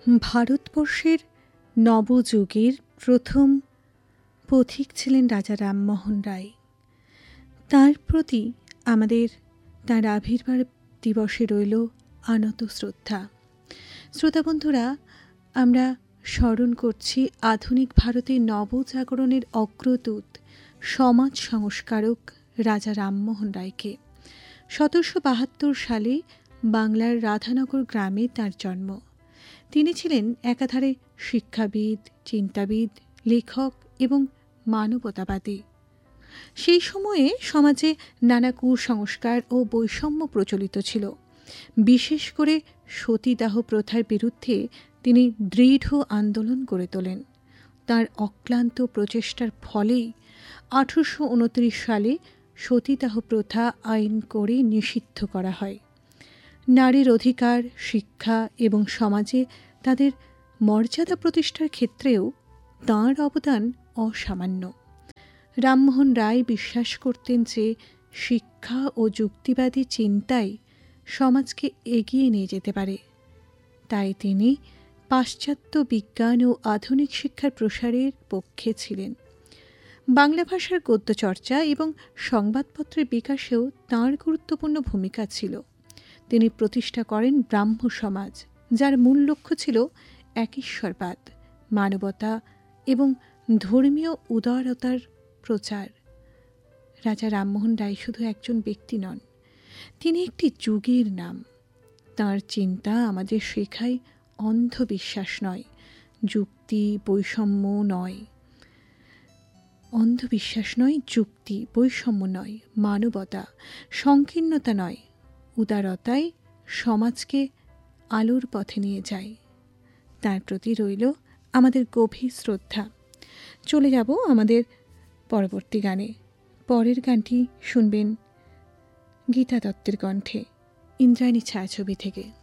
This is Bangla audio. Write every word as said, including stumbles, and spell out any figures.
ভারতবর্ষের নবযুগের প্রথম পথিক ছিলেন রাজা রামমোহন রায়। তাঁর প্রতি আমাদের তাঁর আবির্ভাব দিবসে রইল আনত শ্রদ্ধা। শ্রোতা বন্ধুরা, আমরা স্মরণ করছি আধুনিক ভারতের নবজাগরণের অগ্রদূত, সমাজ সংস্কারক রাজা রামমোহন রায়কে। সতেরোশো বাহাত্তর সালে বাংলার রাধানগর গ্রামে তাঁর জন্ম। তিনি ছিলেন একাধারে শিক্ষাবিদ, চিন্তাবিদ, লেখক এবং মানবতাবাদী। সেই সময়ে সমাজে নানা কুসংস্কার ও বৈষম্য প্রচলিত ছিল। বিশেষ করে সতীদাহ প্রথার বিরুদ্ধে তিনি দৃঢ় আন্দোলন গড়ে তোলেন। তাঁর অক্লান্ত প্রচেষ্টার ফলেই আঠারোশো উনত্রিশ সালে সতীদাহ প্রথা আইন করে নিষিদ্ধ করা হয়। নারীর অধিকার, শিক্ষা এবং সমাজে তাদের মর্যাদা প্রতিষ্ঠার ক্ষেত্রেও তাঁর অবদান অসামান্য। রামমোহন রায় বিশ্বাস করতেন যে শিক্ষা ও যুক্তিবাদী চিন্তাই সমাজকে এগিয়ে নিয়ে যেতে পারে। তাই তিনি পাশ্চাত্য বিজ্ঞান ও আধুনিক শিক্ষার প্রসারের পক্ষে ছিলেন। বাংলা ভাষার গদ্যচর্চা এবং সংবাদপত্রের বিকাশেও তাঁর গুরুত্বপূর্ণ ভূমিকা ছিল। তিনি প্রতিষ্ঠা করেন ব্রাহ্ম সমাজ, যার মূল লক্ষ্য ছিল একেশ্বরবাদ, মানবতা এবং ধর্মীয় উদারতার প্রচার। রাজা রামমোহন রায় শুধু একজন ব্যক্তি নন, তিনি একটি যুগের নাম। তাঁর চিন্তা আমাদের শেখায় অন্ধবিশ্বাস নয়, যুক্তি বৈষম্য নয় অন্ধবিশ্বাস নয় যুক্তি বৈষম্য নয় মানবতা, সংকীর্ণতা নয়, উদারতায় সমাজকে আলোর পথে নিয়ে যায়। তার প্রতি রইল আমাদের গভীর শ্রদ্ধা। চলে যাব আমাদের পরবর্তী গানে। পরের গানটি শুনবেন গীতা দত্তের কণ্ঠে, ইন্দ্রায়ণী ছায়াছবি থেকে।